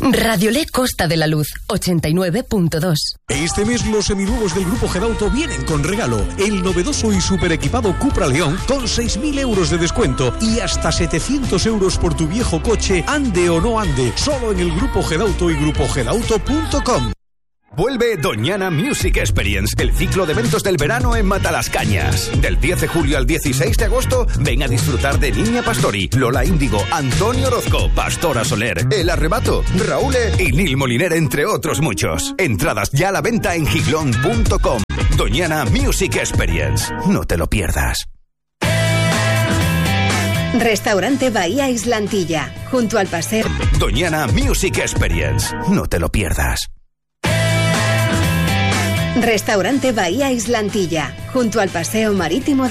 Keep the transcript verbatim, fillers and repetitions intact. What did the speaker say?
Radiolé Costa de la Luz, ochenta y nueve punto dos. Este mes los seminuevos del Grupo Gedauto vienen con regalo. El novedoso y super equipado Cupra León con seis mil euros de descuento y hasta setecientos euros por tu viejo coche, ande o no ande. Solo en el Grupo Gedauto y grupo gedauto punto com. Vuelve Doñana Music Experience, el ciclo de eventos del verano en Matalascañas. Del diez de julio al dieciséis de agosto, ven a disfrutar de Niña Pastori, Lola Índigo, Antonio Orozco, Pastora Soler, El Arrebato, Raúl y Nil Moliner, entre otros muchos. Entradas ya a la venta en giglón punto com. Doñana Music Experience, no te lo pierdas. Restaurante Bahía Islantilla, junto al paseo. Doñana Music Experience, no te lo pierdas. Restaurante Bahía Islantilla, junto al paseo marítimo